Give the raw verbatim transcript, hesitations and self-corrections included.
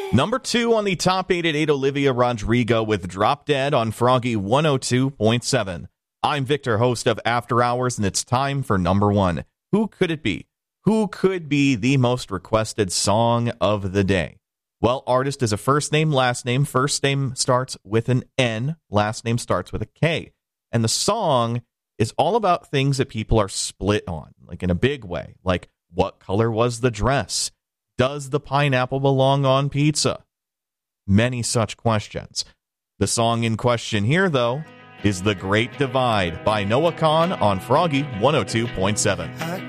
Number two on the top eight at eight, Olivia Rodrigo with Drop Dead on Froggy one oh two point seven. I'm Victor, host of After Hours, and it's time for number one. Who could it be? Who could be the most requested song of the day? Well, artist is a first name, last name. First name starts with an N, last name starts with a K. And the song is all about things that people are split on, like in a big way. Like, what color was the dress? Does the pineapple belong on pizza? Many such questions. The song in question here, though, is The Great Divide by Noah Kahan on Froggy one oh two point seven.